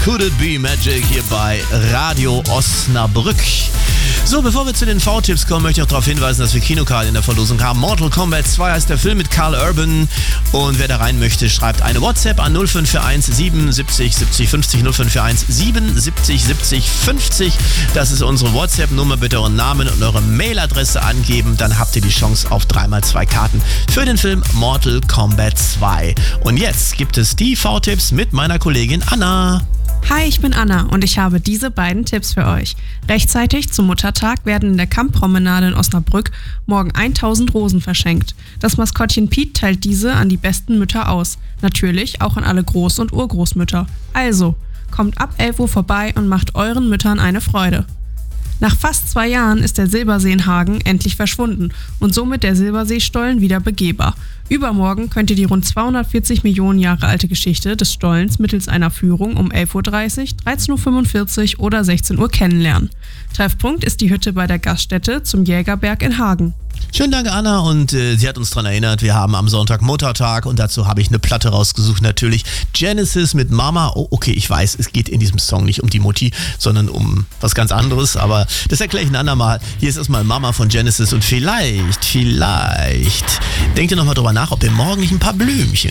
Could It Be Magic hier bei Radio Osnabrück. So, bevor wir zu den V-Tipps kommen, möchte ich auch darauf hinweisen, dass wir Kinokarten in der Verlosung haben. Mortal Kombat 2 heißt der Film mit Karl Urban. Und wer da rein möchte, schreibt eine WhatsApp an 0541 77 70 50 0541 77 70 50. Das ist unsere WhatsApp-Nummer. Bitte euren Namen und eure Mailadresse angeben. Dann habt ihr die Chance auf 3x2 Karten für den Film Mortal Kombat 2. Und jetzt gibt es die V-Tipps mit meiner Kollegin Anna. Hi, ich bin Anna und ich habe diese beiden Tipps für euch. Rechtzeitig zum Muttertag werden in der Kampfpromenade in Osnabrück morgen 1000 Rosen verschenkt. Das Maskottchen Piet teilt diese an die besten Mütter aus. Natürlich auch an alle Groß- und Urgroßmütter. Also, kommt ab 11 Uhr vorbei und macht euren Müttern eine Freude. Nach fast 2 Jahren ist der Silbersee in Hagen endlich verschwunden und somit der Silberseestollen wieder begehbar. Übermorgen könnt ihr die rund 240 Millionen Jahre alte Geschichte des Stollens mittels einer Führung um 11.30 Uhr, 13.45 Uhr oder 16 Uhr kennenlernen. Treffpunkt ist die Hütte bei der Gaststätte zum Jägerberg in Hagen. Schönen Dank, Anna. Und sie hat uns daran erinnert, wir haben am Sonntag Muttertag und dazu habe ich eine Platte rausgesucht. Natürlich Genesis mit Mama. Oh, okay, ich weiß, es geht in diesem Song nicht um die Mutti, sondern um was ganz anderes. Aber das erkläre ich ein andermal. Hier ist erstmal Mama von Genesis und vielleicht denkt ihr nochmal drüber nach, ob ihr morgen nicht ein paar Blümchen